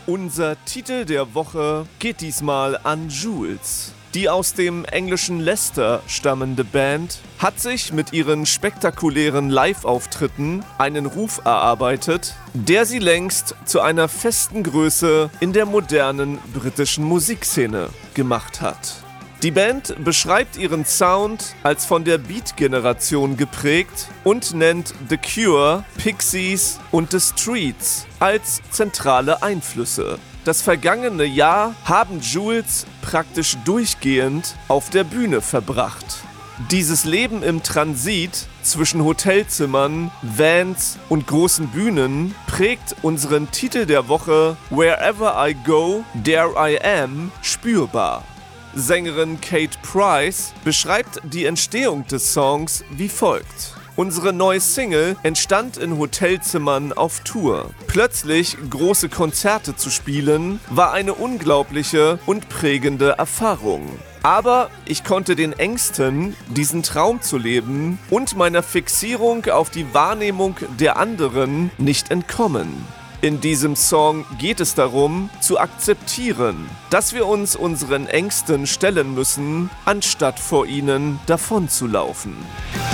Unser Titel der Woche geht diesmal an Jules. Die aus dem englischen Leicester stammende Band hat sich mit ihren spektakulären Live-Auftritten einen Ruf erarbeitet, der sie längst zu einer festen Größe in der modernen britischen Musikszene gemacht hat. Die Band beschreibt ihren Sound als von der Beat-Generation geprägt und nennt The Cure, Pixies und The Streets als zentrale Einflüsse. Das vergangene Jahr haben Jules praktisch durchgehend auf der Bühne verbracht. Dieses Leben im Transit zwischen Hotelzimmern, Vans und großen Bühnen prägt unseren Titel der Woche Wherever I Go, There I Am spürbar. Sängerin Kate Price beschreibt die Entstehung des Songs wie folgt. Unsere neue Single entstand in Hotelzimmern auf Tour. Plötzlich große Konzerte zu spielen, war eine unglaubliche und prägende Erfahrung. Aber ich konnte den Ängsten, diesen Traum zu leben und meiner Fixierung auf die Wahrnehmung der anderen nicht entkommen. In diesem Song geht es darum, zu akzeptieren, dass wir uns unseren Ängsten stellen müssen, anstatt vor ihnen davonzulaufen.